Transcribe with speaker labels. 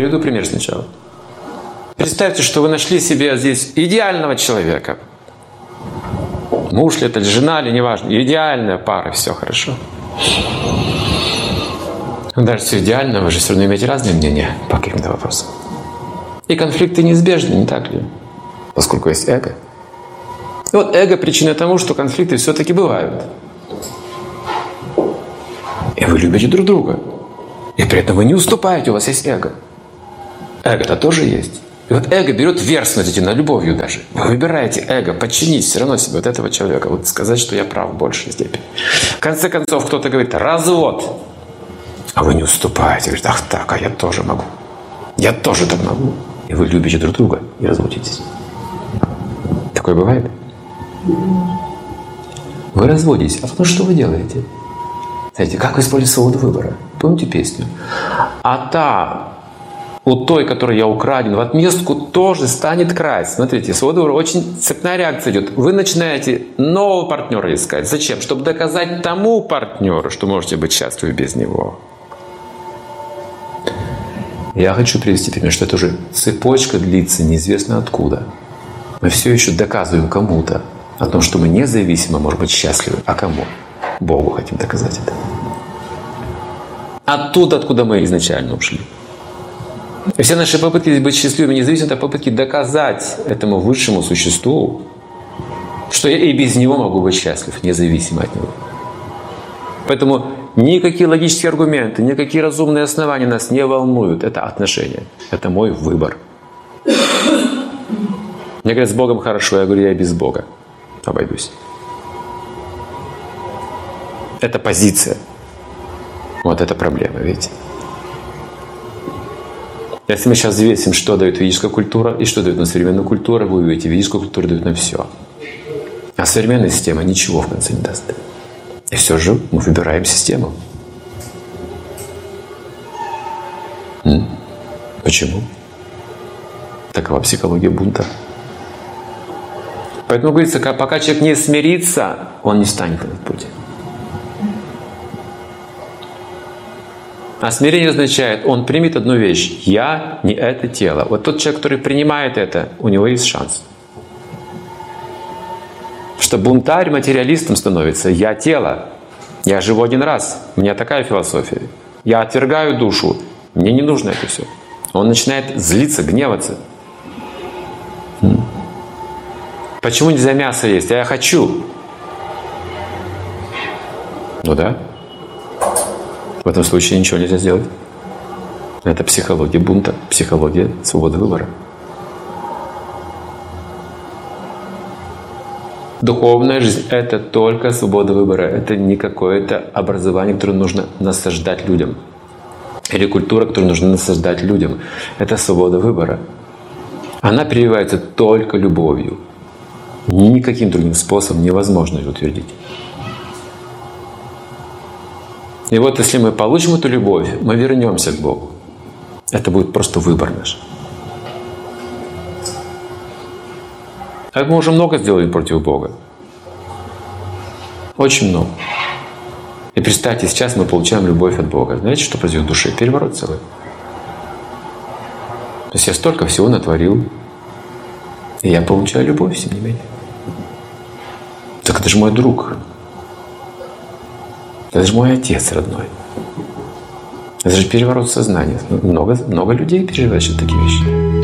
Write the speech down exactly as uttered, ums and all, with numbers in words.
Speaker 1: Приведу пример сначала. Представьте, что вы нашли себе здесь идеального человека. Муж ли это, или жена ли, неважно. Идеальная пара, все хорошо. Но даже все идеально, вы же все равно имеете разные мнения по каким-то вопросам. И конфликты неизбежны, не так ли? Поскольку есть эго. И вот эго причина тому, что конфликты все-таки бывают. И вы любите друг друга. И при этом вы не уступаете, у вас есть эго. Эго-то тоже есть. И вот эго берет верх, смотрите, над любовью даже. Вы выбираете эго, подчинить все равно себе вот этого человека. Вот сказать, что я прав в большей степени. В конце концов, кто-то говорит «развод». А вы не уступаете. Говорите: ах так, а я тоже могу. Я тоже так могу. И вы любите друг друга и разводитесь. Такое бывает? Вы разводитесь. А потом что вы делаете? Знаете, как вы используете свободу выбора? Помните песню? А та, у той, которой я украден, в отместку тоже станет красть. Смотрите, свобода выбора, очень цепная реакция идет. Вы начинаете нового партнера искать. Зачем? Чтобы доказать тому партнеру, что можете быть счастливы без него. Я хочу привести пример, что это уже цепочка длится неизвестно откуда. Мы все еще доказываем кому-то о том, что мы независимо можем быть счастливы. А кому? Богу хотим доказать это. Оттуда, откуда мы изначально ушли. И все наши попытки быть счастливыми независимо, это попытки доказать этому высшему существу, что я и без него могу быть счастлив, независимо от него. Поэтому никакие логические аргументы, никакие разумные основания нас не волнуют. Это отношения. Это мой выбор. Мне говорят, с Богом хорошо. Я говорю, я и без Бога обойдусь. Это позиция. Вот это проблема, видите? Если мы сейчас взвесим, что дает ведическая культура и что дает нам современная культура, вы увидите, ведическая культура дает нам все. А современная система ничего в конце не даст. И все же мы выбираем систему. М? Почему? Такова психология бунта. Поэтому говорится, пока человек не смирится, он не встанет на этот путь. А смирение означает, он примет одну вещь. Я не это тело. Вот тот человек, который принимает это, у него есть шанс. Что бунтарь материалистом становится. Я тело. Я живу один раз. У меня такая философия. Я отвергаю душу. Мне не нужно это все. Он начинает злиться, гневаться. Почему нельзя мясо есть? А я хочу. Ну да. В этом случае ничего нельзя сделать. Это психология бунта, психология свободы выбора. Духовная жизнь — это только свобода выбора. Это не какое-то образование, которое нужно насаждать людям. Или культура, которую нужно насаждать людям. Это свобода выбора. Она прививается только любовью. Никаким другим способом невозможно ее утвердить. И вот если мы получим эту любовь, мы вернемся к Богу. Это будет просто выбор наш. А мы уже много сделали против Бога. Очень много. И представьте, сейчас мы получаем любовь от Бога. Знаете, что произойдет в душе? Переворот целый. То есть я столько всего натворил, и я получаю любовь, тем не менее. Так это же мой друг. Это же мой отец родной. Это же переворот сознания. Много, много людей переживают такие вещи.